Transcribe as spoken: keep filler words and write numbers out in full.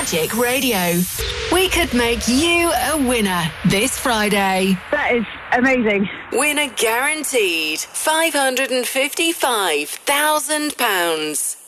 Magic Radio. We could make you a winner this Friday. That is amazing. Winner guaranteed. five hundred fifty-five thousand pounds.